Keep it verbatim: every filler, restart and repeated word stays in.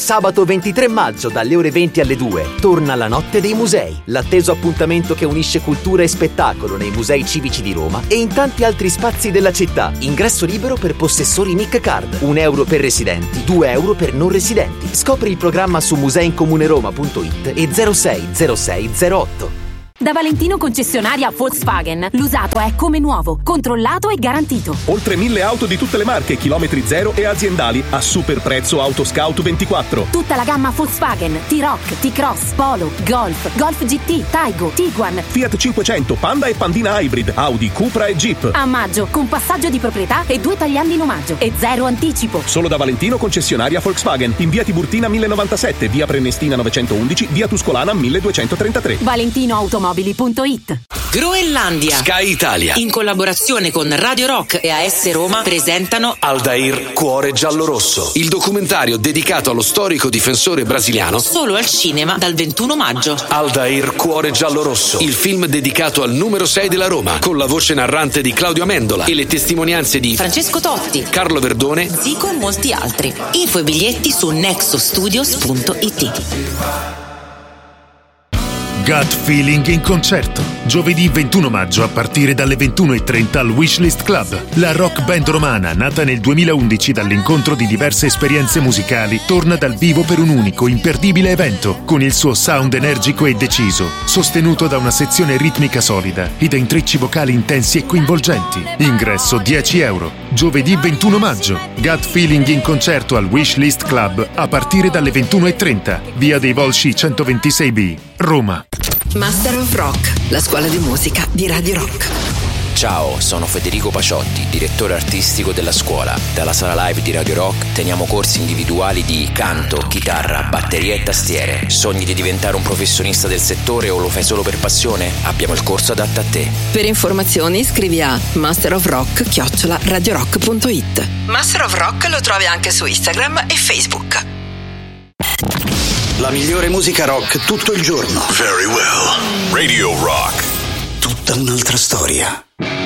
Sabato ventitré maggio dalle ore venti alle due torna la Notte dei Musei, l'atteso appuntamento che unisce cultura e spettacolo nei musei civici di Roma e in tanti altri spazi della città. Ingresso libero per possessori Nick Card, un euro per residenti, due euro per non residenti. Scopri il programma su museincomuneroma punto it e zero sei zero sei zero otto. Da Valentino concessionaria Volkswagen, l'usato è come nuovo, controllato e garantito. Oltre mille auto di tutte le marche, chilometri zero e aziendali a super prezzo Autoscout ventiquattro. Tutta la gamma Volkswagen, T-Roc, T-Cross, Polo, Golf, Golf G T, Taigo, Tiguan, Fiat cinquecento, Panda e Pandina Hybrid, Audi, Cupra e Jeep. A maggio, con passaggio di proprietà e due tagliandi in omaggio e zero anticipo. Solo da Valentino concessionaria Volkswagen, in via Tiburtina mille novantasette, via Prenestina novecentoundici, via Tuscolana milleduecentotrentatré. Valentino Automobili punto it. Groenlandia, Sky Italia, in collaborazione con Radio Rock e A S Roma, presentano Aldair Cuore Giallorosso, il documentario dedicato allo storico difensore brasiliano, solo al cinema dal ventuno maggio. Aldair Cuore Giallorosso, il film dedicato al numero sei della Roma, con la voce narrante di Claudio Amendola e le testimonianze di Francesco Totti, Carlo Verdone, Zico e molti altri. Info e biglietti su nexostudios punto it. Gut Feeling in concerto. Giovedì ventuno maggio a partire dalle ventuno e trenta al Wishlist Club. La rock band romana, nata nel duemilaundici dall'incontro di diverse esperienze musicali, torna dal vivo per un unico, imperdibile evento, con il suo sound energico e deciso, sostenuto da una sezione ritmica solida e da intrecci vocali intensi e coinvolgenti. Ingresso dieci euro. Giovedì ventuno maggio. Gut Feeling in concerto al Wishlist Club a partire dalle ventuno e trenta. Via dei Volsci centoventisei B, Roma. Master of Rock, la scuola di musica di Radio Rock. Ciao, sono Federico Paciotti, direttore artistico della scuola. Dalla sala live di Radio Rock teniamo corsi individuali di canto, chitarra, batteria e tastiere. Sogni di diventare un professionista del settore o lo fai solo per passione? Abbiamo il corso adatto a te. Per informazioni scrivi a master of rock chiocciola radio rock punto it. Master of Rock lo trovi anche su Instagram e Facebook. La migliore musica rock tutto il giorno. Very well. Radio Rock. Tutta un'altra storia.